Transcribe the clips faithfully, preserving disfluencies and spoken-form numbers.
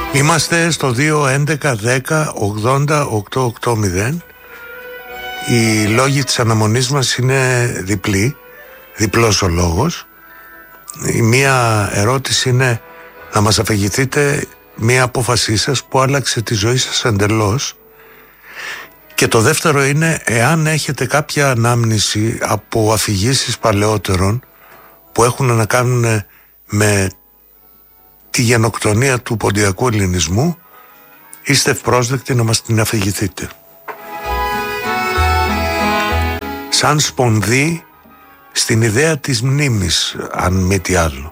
Είμαστε στο δύο έντεκα δέκα ογδόντα οκτακόσια ογδόντα. Οι λόγοι της αναμονής μας είναι διπλοί, διπλός ο λόγος. Η μία ερώτηση είναι να μας αφηγηθείτε μία απόφασή σας που άλλαξε τη ζωή σας εντελώς. Και το δεύτερο είναι εάν έχετε κάποια ανάμνηση από αφηγήσεις παλαιότερων που έχουν να κάνουν με τη γενοκτονία του ποντιακού ελληνισμού, είστε ευπρόσδεκτοι να μας την αφηγηθείτε. Σαν σπονδί στην ιδέα της μνήμης, αν μη τι άλλο.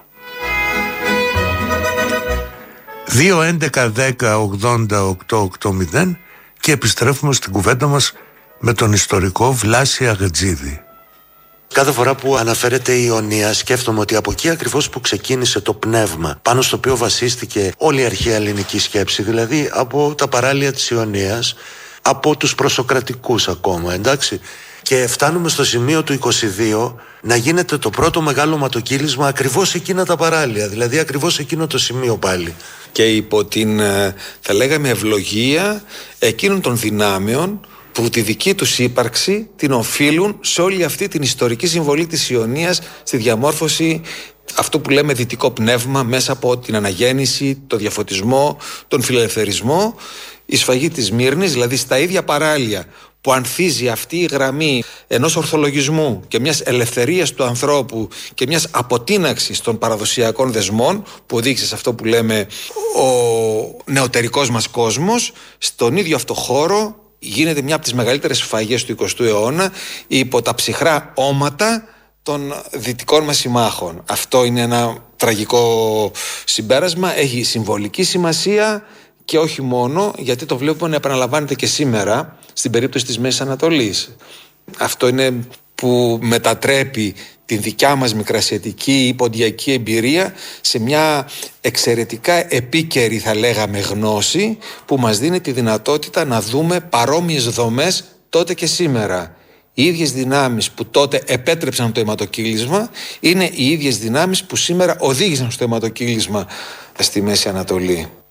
δύο έντεκα δέκα ογδόντα οκτακόσια ογδόντα και επιστρέφουμε στην κουβέντα μας με τον ιστορικό Βλάση Αγατζίδη. Κάθε φορά που αναφέρεται η Ιωνία, σκέφτομαι ότι από εκεί ακριβώς που ξεκίνησε το πνεύμα, πάνω στο οποίο βασίστηκε όλη η αρχαία ελληνική σκέψη, δηλαδή από τα παράλια της Ιωνίας, από τους προσοκρατικούς ακόμα, εντάξει. Και φτάνουμε στο σημείο του είκοσι δύο να γίνεται το πρώτο μεγάλο ματοκύλισμα ακριβώς εκείνα τα παράλια, δηλαδή ακριβώς εκείνο το σημείο πάλι. Και υπό την, θα λέγαμε, ευλογία εκείνων των δυνάμεων που τη δική τους ύπαρξη την οφείλουν σε όλη αυτή την ιστορική συμβολή της Ιωνίας στη διαμόρφωση αυτού που λέμε δυτικό πνεύμα μέσα από την αναγέννηση, το διαφωτισμό, τον φιλελευθερισμό. Η σφαγή της Μύρνης, δηλαδή στα ίδια παράλια που ανθίζει αυτή η γραμμή ενός ορθολογισμού και μιας ελευθερίας του ανθρώπου και μιας αποτείναξης των παραδοσιακών δεσμών που οδήγησε σε αυτό που λέμε ο νεωτερικός μας κόσμος, στον ίδιο αυτό χώρο γίνεται μια από τις μεγαλύτερες σφαγές του εικοστού αιώνα υπό τα ψυχρά όματα των δυτικών μας συμμάχων. Αυτό είναι ένα τραγικό συμπέρασμα, έχει συμβολική σημασία και όχι μόνο, γιατί το βλέπουμε να επαναλαμβάνεται και σήμερα στην περίπτωση της Μέσης Ανατολής. Αυτό είναι που μετατρέπει την δικιά μας μικρασιατική ή ποντιακή εμπειρία σε μια εξαιρετικά επίκαιρη, θα λέγαμε, γνώση που μας δίνει τη δυνατότητα να δούμε παρόμοιες δομές τότε και σήμερα. Οι ίδιες δυνάμεις που τότε επέτρεψαν το αιματοκύλισμα είναι οι ίδιες δυνάμεις που σήμερα οδήγησαν στο αιματοκύλισμα στη Μέση Ανατολή.